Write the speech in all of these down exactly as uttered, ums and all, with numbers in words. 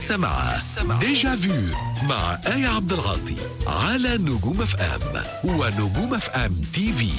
سمع ديجا فيو مع آية عبد العاطي على نجوم اف ام ونجوم اف ام تي في.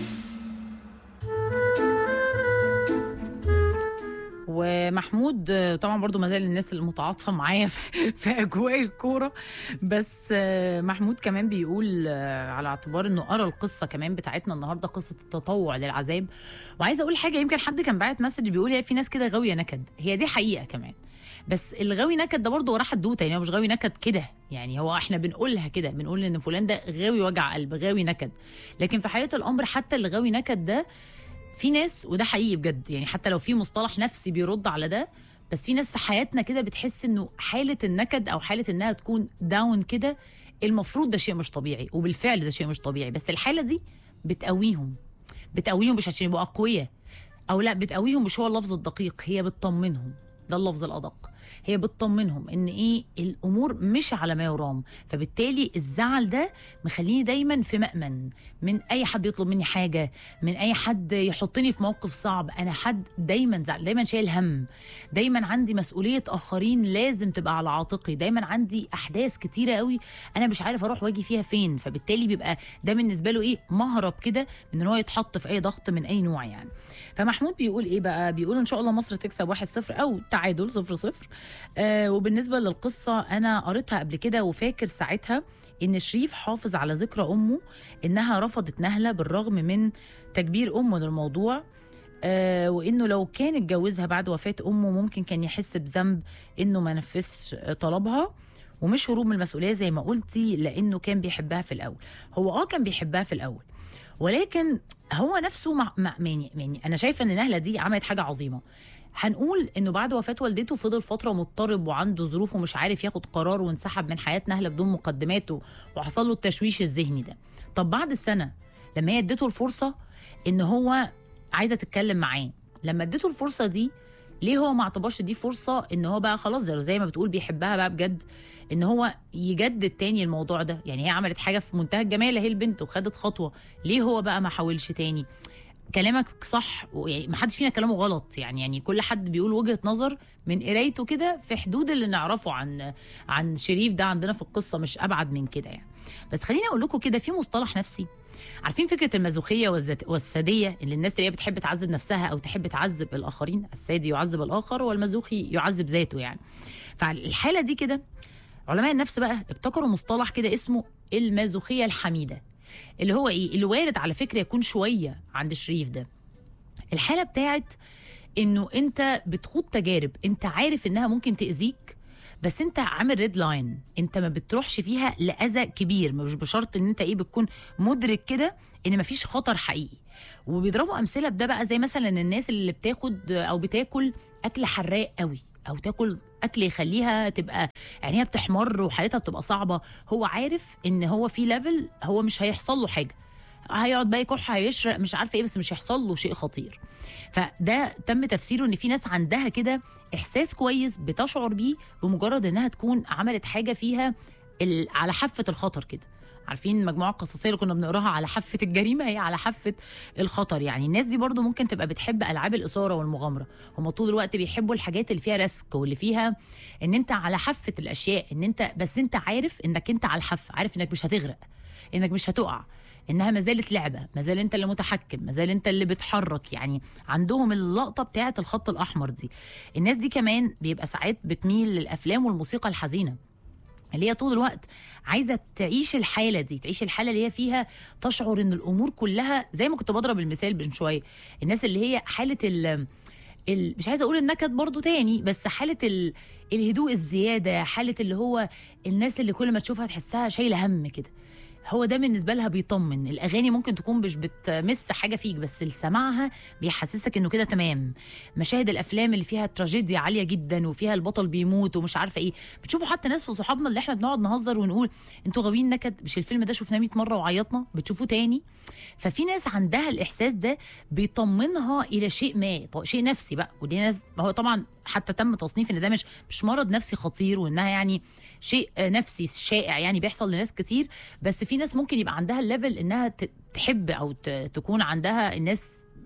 ومحمود طبعا برضو مازال الناس المتعاطفه معايا في اجواء الكوره، بس محمود كمان بيقول على اعتبار انه قرا القصه كمان بتاعتنا النهارده، قصه التطوع للعذاب. وعايزه اقول حاجه، يمكن حد كان باعت مسج بيقول هي في ناس كده غاويه نكد، هي دي حقيقه كمان، بس الغاوي نكد ده برضه وراه حدوته، يعني هو مش غاوي نكد كده، يعني هو احنا بنقولها كده، بنقول ان فلان ده غاوي وجع قلب، غاوي نكد، لكن في حقيقه الامر حتى اللي غاوي نكد ده في ناس، وده حقيقي بجد، يعني حتى لو في مصطلح نفسي بيرد على ده، بس في ناس في حياتنا كده بتحس انه حاله النكد او حاله انها تكون داون كده المفروض ده شيء مش طبيعي، وبالفعل ده شيء مش طبيعي، بس الحاله دي بتقويهم بتقويهم مش عشان يبقوا اقوياء او لا، بتقويهم مش هو اللفظ الدقيق، هي بتطمنهم، ده اللفظ الادق، هي بتطمنهم ان ايه الامور مش على ما يرام، فبالتالي الزعل ده مخليني دايما في مأمن من اي حد يطلب مني حاجه، من اي حد يحطني في موقف صعب، انا حد دايما زعل، دايما شايل هم، دايما عندي مسؤوليه اخرين لازم تبقى على عاتقي، دايما عندي احداث كتيره قوي انا مش عارف اروح واجي فيها فين، فبالتالي بيبقى ده بالنسبه له ايه مهرب كده من ان هو يتحط في اي ضغط من اي نوع يعني. فمحمود بيقول ايه بقى، بيقول ان شاء الله مصر تكسب واحد صفر او تعادل صفر صفر. آه وبالنسبه للقصه انا قريتها قبل كده، وفاكر ساعتها ان شريف حافظ على ذكرى امه انها رفضت نهله بالرغم من تكبير امه للموضوع، آه وانه لو كان اتجوزها بعد وفاه امه ممكن كان يحس بذنب انه ما نفذش طلبها، ومش هروب من المسؤوليه زي ما قلتي، لانه كان بيحبها في الاول. هو اه كان بيحبها في الاول، ولكن هو نفسه مع, مع يعني, يعني انا شايفه ان نهله دي عملت حاجه عظيمه. هنقول انه بعد وفاه والدته فضل فتره مضطرب وعنده ظروف ومش عارف ياخد قرار، وانسحب من حياه نهله بدون مقدماته، وحصل له التشويش الذهني ده. طب بعد السنه لما هي ادته الفرصه ان هو عايزه تتكلم معاه، لما ادته الفرصه دي ليه هو ما اعتبرش دي فرصه ان هو بقى خلاص زي, زي ما بتقول بيحبها بقى بجد، ان هو يجدد تاني الموضوع ده؟ يعني هي عملت حاجه في منتهى الجمال اهي البنت وخدت خطوه، ليه هو بقى ما حاولش تاني؟ كلامك صح، يعني ما حدش فينا كلامه غلط، يعني يعني كل حد بيقول وجهة نظر من قرايته كده في حدود اللي نعرفه عن عن شريف ده عندنا في القصة، مش ابعد من كده يعني. بس خليني اقول لكم كده في مصطلح نفسي، عارفين فكرة المازوخية والسادية، اللي الناس اللي هي بتحب تعذب نفسها او تحب تعذب الاخرين، السادي يعذب الاخر والمازوخي يعذب ذاته يعني. فالحالة دي كده علماء النفس بقى ابتكروا مصطلح كده اسمه المازوخية الحميدة، اللي هو ايه، اللي وارد على فكره يكون شويه عند شريف ده. الحاله بتاعت انه انت بتخوض تجارب انت عارف انها ممكن تاذيك، بس انت عامل ريد لاين، انت ما بتروحش فيها لاذى كبير، مش بشرط ان انت ايه بتكون مدرك كده ان مفيش خطر حقيقي. وبيضربوا امثله بده بقى زي مثلا الناس اللي بتاخد او بتاكل اكل حراق قوي، او تاكل اكل يخليها تبقى عينيها بتحمر وحالتها بتبقى صعبه، هو عارف ان هو في ليفل هو مش هيحصل له حاجه، هيقعد بقى يكح هيشرق مش عارفه ايه، بس مش هيحصل له شيء خطير. فده تم تفسيره ان في ناس عندها كده احساس كويس بتشعر بيه بمجرد انها تكون عملت حاجه فيها على حافه الخطر كده. عارفين المجموعه القصصيه اللي كنا بنقراها على حافه الجريمه، هي على حافه الخطر. يعني الناس دي برضو ممكن تبقى بتحب العاب الاثاره والمغامره، هم طول الوقت بيحبوا الحاجات اللي فيها ريسك واللي فيها ان انت على حافه الاشياء، ان انت بس انت عارف انك انت على الحافه، عارف انك مش هتغرق، انك مش هتقع، انها ما زالت لعبه، ما زال انت اللي متحكم، ما زال انت اللي بتحرك. يعني عندهم اللقطه بتاعه الخط الاحمر دي. الناس دي كمان بيبقى ساعات بتميل للافلام والموسيقى الحزينه، اللي هي طول الوقت عايزه تعيش الحاله دي، تعيش الحاله اللي هي فيها تشعر ان الامور كلها زي ما كنت بضرب المثال من شويه، الناس اللي هي حاله ال ال... مش عايزه اقول النكد برضو تاني، بس حاله ال... الهدوء الزياده، حاله اللي هو الناس اللي كل ما تشوفها تحسها شايله هم كده، هو ده بالنسبه لها بيطمن. الاغاني ممكن تكون مش بتمس حاجه فيك، بس سماعها بيحسسك انه كده تمام. مشاهد الافلام اللي فيها تراجيديا عاليه جدا وفيها البطل بيموت ومش عارفه ايه، بتشوفوا حتى ناس في صحابنا اللي احنا بنقعد نهزر ونقول انتوا غاويين نكد، مش الفيلم ده شفناه مية مره وعيطنا، بتشوفوه تاني. ففي ناس عندها الاحساس ده بيطمنها الى شيء ما، شيء نفسي بقى، ودي ناس هو طبعا حتى تم تصنيف ان ده مش مش مرض نفسي خطير، وانها يعني شيء نفسي شائع يعني بيحصل لناس كتير، بس في ناس ممكن يبقى عندها الليفل انها تحب او تكون عندها الناس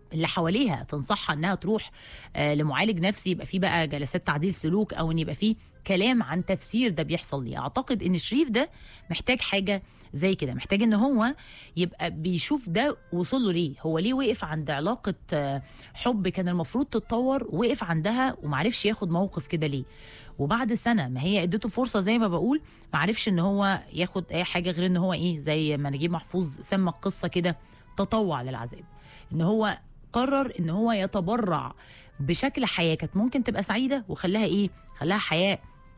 اللي حواليها تنصحها انها تروح آه لمعالج نفسي، يبقى في بقى جلسات تعديل سلوك، او ان يبقى في كلام عن تفسير ده بيحصل ليه. اعتقد ان شريف ده محتاج حاجه زي كده، محتاج ان هو يبقى بيشوف ده وصل له ليه، هو ليه وقف عند علاقه آه حب كان المفروض تتطور، وقف عندها ومعرفش ياخد موقف كده ليه، وبعد سنه ما هي اديته فرصه زي ما بقول معرفش ان هو ياخد اي حاجه غير ان هو ايه، زي ما نجيب محفوظ سمى القصه كده تطوع للعذاب، ان هو قرر ان هو يتبرع بشكل حياه كانت ممكن تبقى سعيده وخلاها ايه، خلاها حياه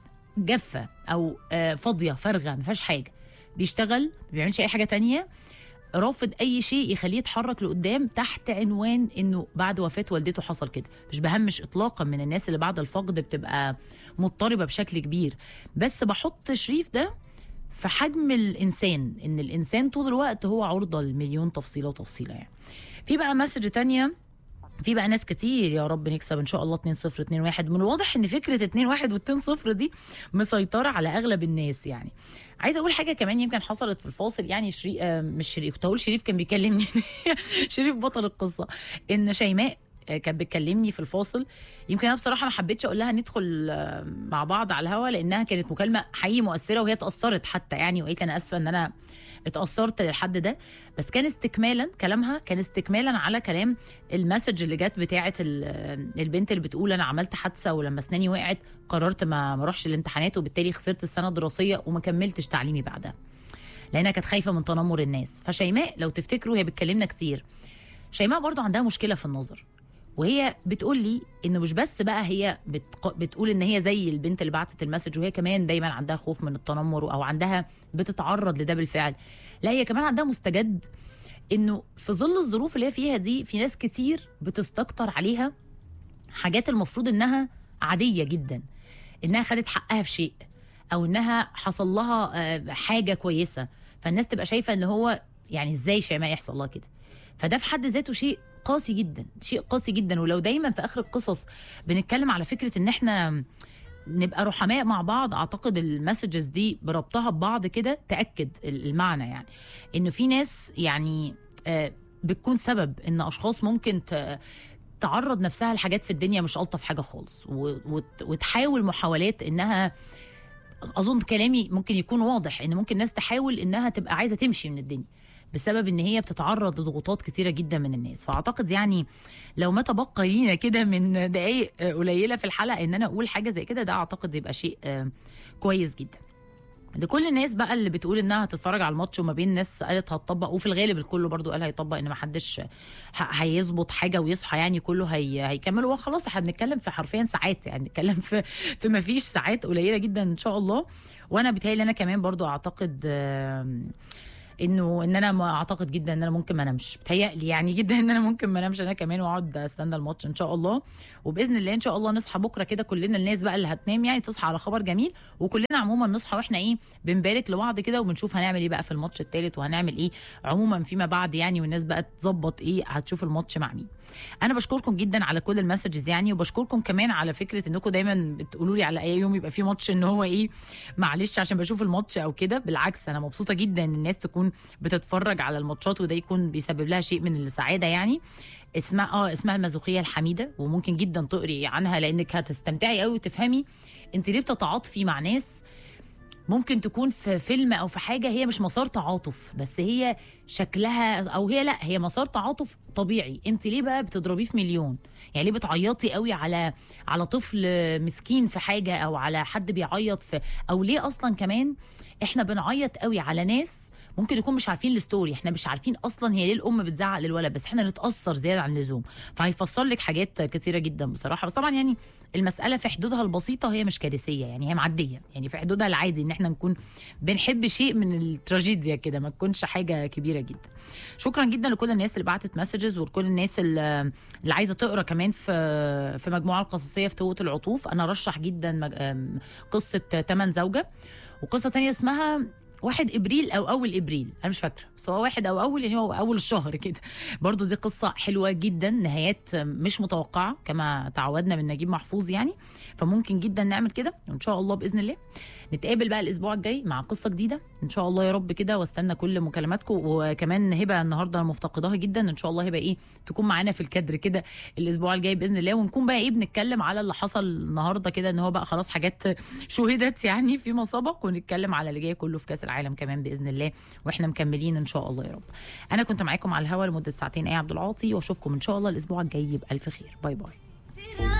جافه او آه فاضيه فارغه ما فيهاش حاجه، بيشتغل ما بيعملش اي حاجه تانية، رافض اي شيء يخليه يتحرك لقدام تحت عنوان انه بعد وفاه والدته حصل كده. مش بهمش اطلاقا من الناس اللي بعد الفقد بتبقى مضطربه بشكل كبير، بس بحط شريف ده في حجم الانسان، ان الانسان طول الوقت هو عرضه لمليون تفصيله وتفصيله يعني. في بقى مسج تانية، في بقى ناس كتير يا رب نكسب ان شاء الله اتنين صفر اتنين واحد، من الواضح ان فكره اتنين واحد واتنين صفر دي مسيطره على اغلب الناس يعني. عايزه اقول حاجه كمان يمكن حصلت في الفاصل يعني، شريف آه مش شريف، كنت هقول شريف كان بيكلمني شريف بطل القصه، ان شيماء كانت بتكلمني في الفاصل، يمكن انا بصراحه ما حبيتش اقول لها ندخل مع بعض على الهوا لانها كانت مكالمه حقيقي مؤثره، وهي اتاثرت حتى يعني، وقالت لي انا اسفه ان انا اتاثرت للحد ده، بس كان استكمالا كلامها، كان استكمالا على كلام المسج اللي جت بتاعه البنت اللي بتقول انا عملت حادثه ولما اسناني وقعت قررت ما اروحش الامتحانات، وبالتالي خسرت السنه الدراسيه وما كملتش تعليمي بعدها لانها كانت خايفه من تنمر الناس. فشيماء لو تفتكروا هي بتكلمنا كتير، شيماء برضو عندها مشكله في النظر، وهي بتقول لي انه مش بس بقى هي بتق... بتقول ان هي زي البنت اللي بعتت المسج، وهي كمان دايما عندها خوف من التنمر او عندها بتتعرض لده بالفعل، لا هي كمان عندها مستجد انه في ظل الظروف اللي هي فيها دي في ناس كتير بتستكتر عليها حاجات المفروض انها عاديه جدا، انها خدت حقها في شيء او انها حصل لها حاجه كويسه، فالناس تبقى شايفه ان هو يعني ازاي شيماء يحصل لها كده. فده في حد ذاته شيء قاسي جدا، شيء قاسي جدا. ولو دايما في اخر القصص بنتكلم على فكره ان احنا نبقى رحماء مع بعض، اعتقد المسجز دي بربطها ببعض كده تاكد المعنى، يعني انه في ناس يعني آه بتكون سبب ان اشخاص ممكن تعرض نفسها لحاجات في الدنيا مش الطف حاجه خالص، وتحاول محاولات انها، اظن كلامي ممكن يكون واضح ان ممكن ناس تحاول انها تبقى عايزه تمشي من الدنيا بسبب ان هي بتتعرض لضغوطات كتيره جدا من الناس. فاعتقد يعني لو ما تبقى لينا كده من دقائق قليله في الحلقه ان انا اقول حاجه زي كده، ده اعتقد يبقى شيء كويس جدا. لكل الناس بقى اللي بتقول انها هتتفرج على الماتش، وما بين ناس قالت هتطبق، وفي الغالب الكل برضو قال هيطبق، ان ما حدش هيظبط حاجه ويصحى يعني كله هي هيكمل، وخلاص احنا بنتكلم في حرفيا ساعات، يعني بنتكلم في في ما فيش ساعات قليله جدا ان شاء الله. وانا بيتهيألي انا كمان برضو اعتقد انه ان انا ما اعتقد جدا ان انا ممكن ما انامش، بتهيألي يعني جدا ان انا ممكن ما انامش انا كمان، واقعد استنى الماتش ان شاء الله، وباذن الله ان شاء الله نصحى بكره كده كلنا، الناس بقى اللي هتنام يعني تصحى على خبر جميل، وكلنا عموما نصحى واحنا ايه بنبارك لبعض كده، وبنشوف هنعمل ايه بقى في الماتش الثالث، وهنعمل ايه عموما فيما بعد يعني، والناس بقى تظبط ايه هتشوف الماتش مع مين. انا بشكركم جدا على كل المسجز يعني، وبشكركم كمان على فكره انكم دايما بتقولوا لي على اي يوم يبقى في ماتش ان هو ايه معلش عشان بشوف الماتش او كده، بالعكس انا مبسوطه جدا ان الناس تكون بتتفرج على الماتشات، وده يكون بيسبب لها شيء من السعاده يعني. اسمها اه اسمها المازوخيه الحميده، وممكن جدا تقري عنها لانك هتستمتعي قوي وتفهمي انت ليه بتتعاطفي مع ناس ممكن تكون في فيلم او في حاجه هي مش مسار تعاطف، بس هي شكلها او هي لا هي مسار تعاطف طبيعي، انت ليه بقى بتضربيه في مليون؟ يعني ليه بتعيطي قوي على على طفل مسكين في حاجه، او على حد بيعيط في، او ليه اصلا كمان احنا بنعيط قوي على ناس ممكن يكون مش عارفين الستوري، احنا مش عارفين اصلا هي ليه الام بتزعق للولد، بس احنا نتاثر زياده عن اللزوم، فهيفسر لك حاجات كثيره جدا بصراحه. بس طبعا يعني المساله في حدودها البسيطه هي مش كارثيه، يعني هي معديه، يعني في حدودها العادي ان احنا نكون بنحب شيء من التراجيديا كده، ما تكونش حاجه كبيره جدا. شكرا جدا لكل الناس اللي بعتت مسجز، ولكل الناس اللي عايزه تقرا كمان في في مجموعه القصصيه في توة العطوف. انا رشح جدا قصه تمن زوجه، وقصه تانية اسمها واحد ابريل او اول ابريل، انا مش فاكره بس هو واحد او اول يعني هو اول الشهر كده، برضو دي قصه حلوه جدا، نهايات مش متوقعه كما تعودنا من نجيب محفوظ يعني، فممكن جدا نعمل كده ان شاء الله باذن الله. نتقابل بقى الاسبوع الجاي مع قصه جديده ان شاء الله يا رب كده، واستنى كل مكالماتكم. وكمان هبه النهارده انا مفتقداها جدا، ان شاء الله هبه ايه تكون معانا في الكادر كده الاسبوع الجاي باذن الله، ونكون بقى ايه بنتكلم على اللي حصل النهارده كده، ان هو بقى خلاص حاجات شهدت يعني فيما سبق، ونتكلم على اللي جاي كله في كاس العالم كمان باذن الله، واحنا مكملين ان شاء الله يا رب. انا كنت معاكم على الهوا لمده ساعتين ايه عبد العاطي، واشوفكم ان شاء الله الاسبوع الجاي بالف خير. باي باي.